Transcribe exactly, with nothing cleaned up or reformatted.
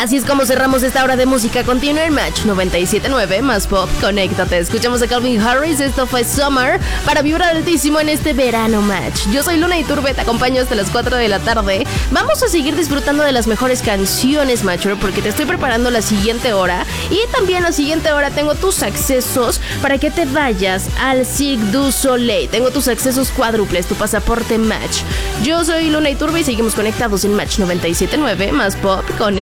Así es como cerramos esta hora de música. Continúa en Match noventa y siete punto nueve más pop. Conéctate. Escuchamos a Calvin Harris. Esto fue Summer para vibrar altísimo en este verano Match. Yo soy Luna Iturbe, te acompaño hasta las cuatro de la tarde. Vamos a seguir disfrutando de las mejores canciones, Matcher, porque te estoy preparando la siguiente hora. Y también la siguiente hora tengo tus accesos para que te vayas al Cirque du Soleil. Tengo tus accesos cuádruples, tu pasaporte Match. Yo soy Luna Iturbe y seguimos conectados en Match noventa y siete punto nueve más pop con